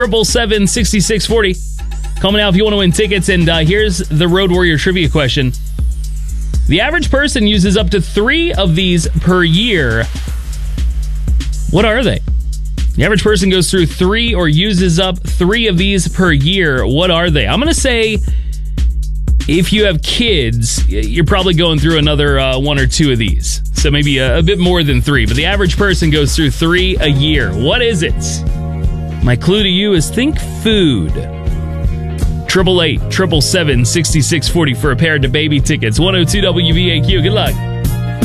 777-6640. Call me now if you want to win tickets. And here's the Road Warrior trivia question. The average person uses up to 3 of these per year. What are they? The average person goes through 3 or uses up 3 of these per year. What are they? I'm going to say if you have kids, you're probably going through another 1 or 2 of these. So maybe a bit more than 3. But the average person goes through 3 a year. What is it? My clue to you is think food. 888-777-6640 for a pair of baby tickets. 102 WVAQ. Good luck.